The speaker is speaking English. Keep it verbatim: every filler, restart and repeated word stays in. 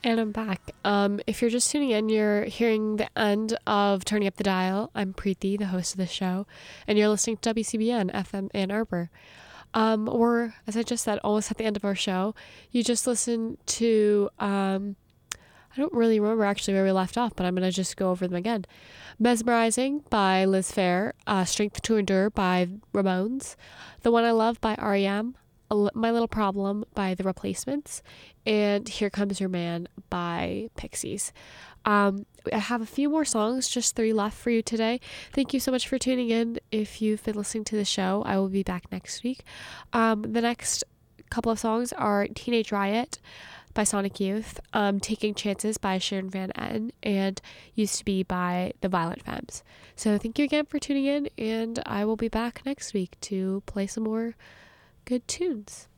And I'm back. Um, if you're just tuning in, you're hearing the end of Turning Up the Dial. I'm Preeti, the host of the show, and you're listening to W C B N F M Ann Arbor. Um, we're, as I just said, almost at the end of our show. You just listened to, um, I don't really remember actually where we left off, but I'm going to just go over them again. Mesmerizing by Liz Phair, uh, Strength to Endure by Ramones, The One I Love by R E M, My Little Problem by The Replacements, and Here Comes Your Man by Pixies. Um, I have a few more songs, just three left for you today. Thank you so much for tuning in. If you've been listening to the show, I will be back next week. Um, the next couple of songs are Teenage Riot by Sonic Youth, um, Taking Chances by Sharon Van Etten, and Used to Be by The Violent Femmes. So thank you again for tuning in, and I will be back next week to play some more good tunes.